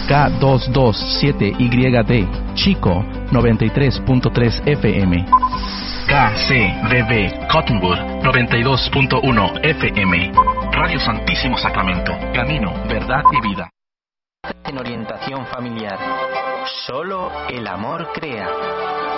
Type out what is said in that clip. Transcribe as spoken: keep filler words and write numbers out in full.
K doscientos veintisiete Y D, Chico noventa y tres punto tres F M. K C B B Cottonwood noventa y dos punto uno F M. Radio Santísimo Sacramento, camino, verdad y vida. En orientación familiar, solo el amor crea.